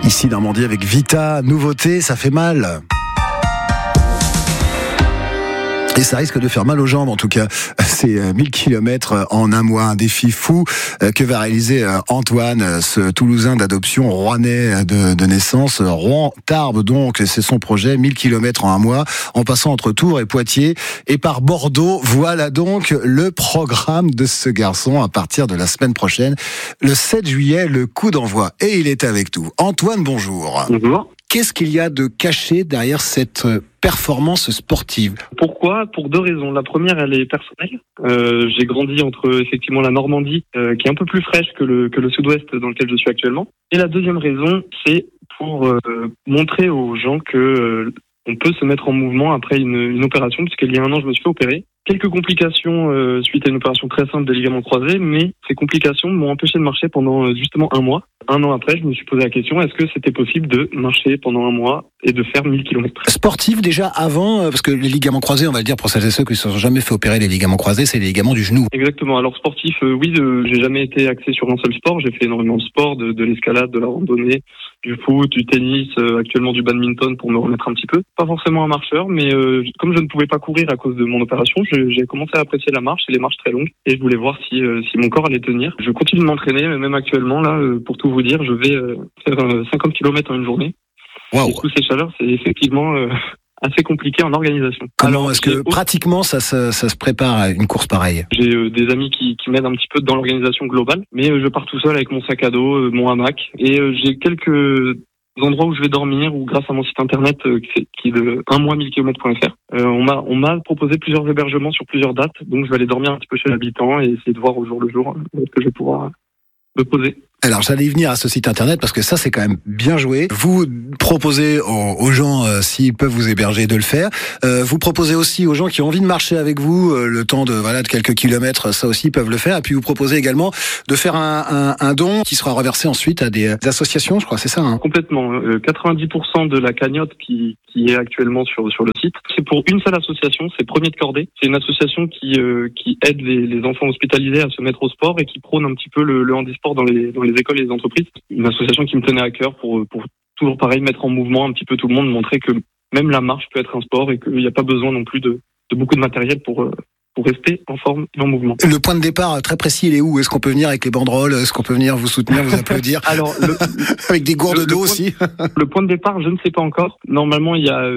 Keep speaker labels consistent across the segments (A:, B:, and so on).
A: Ici Normandie avec Vita, nouveauté, ça fait mal. Et ça risque de faire mal aux jambes en tout cas. C'est 1000 km en un mois, un défi fou que va réaliser Antoine, ce Toulousain d'adoption, rouennais de naissance, Rouen-Tarbes donc, c'est son projet, 1000 km en un mois, en passant entre Tours et Poitiers et par Bordeaux. Voilà donc le programme de ce garçon à partir de la semaine prochaine, le 7 juillet, le coup d'envoi. Et il est avec nous. Antoine, bonjour.
B: Bonjour.
A: Qu'est-ce qu'il y a de caché derrière cette performance sportive?
B: Pourquoi? Pour deux raisons. La première, elle est personnelle. J'ai grandi entre effectivement la Normandie, qui est un peu plus fraîche que le sud-ouest dans lequel je suis actuellement. Et la deuxième raison, c'est pour montrer aux gens que on peut se mettre en mouvement après une opération, puisqu'il y a un an, je me suis fait opérer. Quelques complications suite à une opération très simple des ligaments croisés, mais ces complications m'ont empêché de marcher pendant justement un mois. Un an après, je me suis posé la question, est-ce que c'était possible de marcher pendant un mois et de faire 1000 km?
A: Sportif déjà avant, parce que les ligaments croisés, on va le dire pour celles et ceux qui ne se sont jamais fait opérer les ligaments croisés, c'est les ligaments du genou.
B: Exactement. Alors sportif, oui, j'ai jamais été axé sur un seul sport. J'ai fait énormément de sport, de l'escalade, de la randonnée, du foot, du tennis, actuellement du badminton pour me remettre un petit peu. Pas forcément un marcheur, mais comme je ne pouvais pas courir à cause de mon opération, j'ai commencé à apprécier la marche et les marches très longues. Et je voulais voir si mon corps allait tenir. Je continue de m'entraîner, mais même actuellement, là, pour tout vous dire, je vais faire 50 km en une journée.
A: Waouh.
B: Et tous ces chaleurs, c'est effectivement assez compliqué en organisation.
A: Alors, est-ce que pratiquement ça se prépare à une course pareille?
B: J'ai des amis qui m'aident un petit peu dans l'organisation globale, mais je pars tout seul avec mon sac à dos, mon hamac, et j'ai quelques endroits où je vais dormir, ou grâce à mon site internet qui est de 1mois1000km.fr, on m'a proposé plusieurs hébergements sur plusieurs dates, donc je vais aller dormir un petit peu chez l'habitant et essayer de voir au jour le jour où est-ce que je vais pouvoir me poser.
A: Alors j'allais y venir à ce site internet parce que ça c'est quand même bien joué. Vous proposez aux gens s'ils peuvent vous héberger de le faire. Vous proposez aussi aux gens qui ont envie de marcher avec vous le temps de quelques kilomètres, ça aussi ils peuvent le faire. Et puis vous proposez également de faire un don qui sera reversé ensuite à des associations, je crois, c'est ça hein?
B: Complètement. 90% de la cagnotte qui est actuellement sur le site, c'est pour une seule association, c'est Premier de Cordée. C'est une association qui aide les enfants hospitalisés à se mettre au sport et qui prône un petit peu le handisport dans les écoles et les entreprises. Une association qui me tenait à cœur pour toujours pareil mettre en mouvement un petit peu tout le monde, montrer que même la marche peut être un sport et qu'il n'y a pas besoin non plus de beaucoup de matériel pour rester en forme et en mouvement.
A: Le point de départ très précis, il est où? Est-ce qu'on peut venir avec les banderoles? Est-ce qu'on peut venir vous soutenir, vous applaudir? Alors, avec des gourdes d'eau aussi?
B: Le point de départ, je ne sais pas encore. Normalement, il y a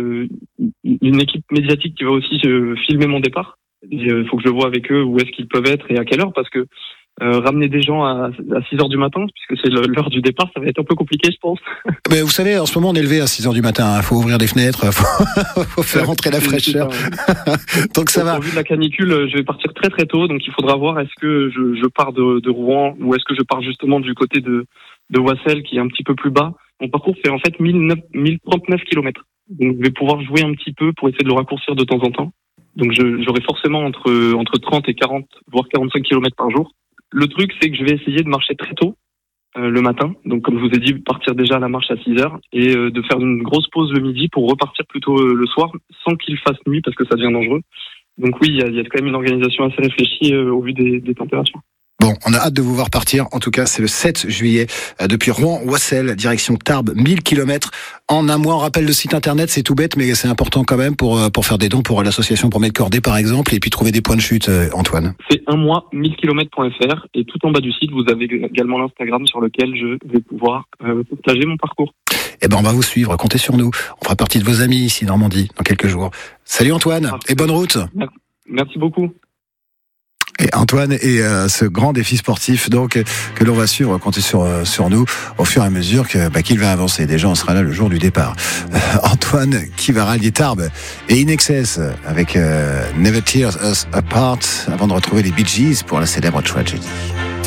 B: une équipe médiatique qui va aussi filmer mon départ. Il faut que je vois avec eux où est-ce qu'ils peuvent être et à quelle heure, parce que ramener des gens à 6h du matin, puisque c'est l'heure du départ, ça va être un peu compliqué, je pense.
A: Mais vous savez, en ce moment, on est levé à 6h du matin. Il faut ouvrir les fenêtres, faut faire rentrer la fraîcheur. Donc ça va.
B: Au vu de la canicule, je vais partir très très tôt, donc il faudra voir est-ce que je pars de Rouen ou est-ce que je pars justement du côté de Wassel, qui est un petit peu plus bas. Mon parcours fait en fait 1039 km. Donc je vais pouvoir jouer un petit peu pour essayer de le raccourcir de temps en temps. Donc j'aurai forcément entre 30 et 40, voire 45 km par jour. Le truc, c'est que je vais essayer de marcher très tôt le matin. Donc, comme je vous ai dit, partir déjà à la marche à 6h et de faire une grosse pause le midi pour repartir plutôt le soir sans qu'il fasse nuit parce que ça devient dangereux. Donc oui, il y a quand même une organisation assez réfléchie au vu des températures.
A: Bon, on a hâte de vous voir partir. En tout cas, c'est le 7 juillet depuis Rouen-Wassel, direction Tarbes, 1000 km en un mois. On rappelle le site internet, c'est tout bête, mais c'est important quand même pour faire des dons pour l'association Premier de Cordée, par exemple, et puis trouver des points de chute, Antoine.
B: C'est 1mois1000km.fr et tout en bas du site, vous avez également l'Instagram sur lequel je vais pouvoir partager mon parcours.
A: Eh ben, on va vous suivre, comptez sur nous. On fera partie de vos amis ici, Normandie, dans quelques jours. Salut Antoine, et bonne route.
B: Merci beaucoup.
A: Et Antoine et ce grand défi sportif donc que l'on va suivre, compter sur nous au fur et à mesure qu'il va avancer. Déjà on sera là le jour du départ. Antoine qui va rallier Tarbes et In Excess avec Never Tear Us Apart avant de retrouver les Bee Gees pour la célèbre Tragedy.